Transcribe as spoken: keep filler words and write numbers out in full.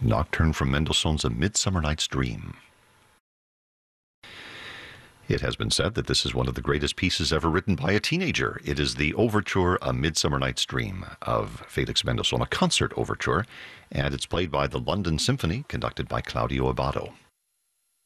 Nocturne from Mendelssohn's A Midsummer Night's Dream. It has been said that this is one of the greatest pieces ever written by a teenager. It is the overture, A Midsummer Night's Dream, of Felix Mendelssohn, a concert overture, and it's played by the London Symphony, conducted by Claudio Abbado.